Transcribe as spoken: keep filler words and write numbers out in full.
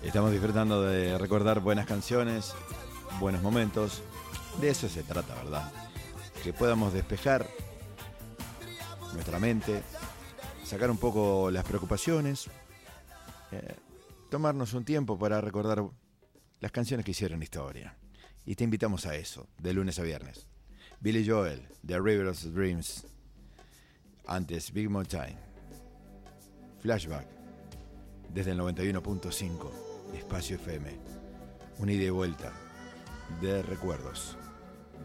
Estamos disfrutando de recordar buenas canciones, buenos momentos. De eso se trata, ¿verdad? Que podamos despejar nuestra mente, sacar un poco las preocupaciones, eh, tomarnos un tiempo para recordar las canciones que hicieron historia. Y te invitamos a eso, de lunes a viernes. Billy Joel, The River of Dreams. Antes, Big Mountain. Flashback, desde el noventa y uno punto cinco, Espacio F M. Una ida y vuelta de recuerdos.